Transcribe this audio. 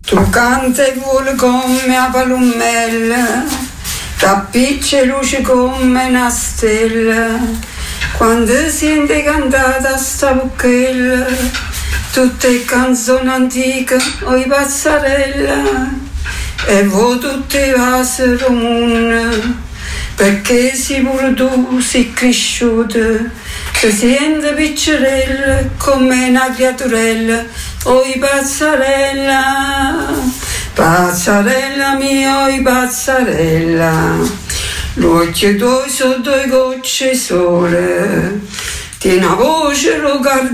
Tu canta e vuole come a palumella, t'appiccia e luce come una stella, quando sente cantata sta bucchella, tutte canzoni antiche o i pazzarella, e voi tutte vasi comune, perché si pure tu sei cresciuta, ti senti piccerella come una creaturella, oi pazzarella, pazzarella mia, oi pazzarella, l'occhio tuoi sono due gocce sole, tieni una voce lo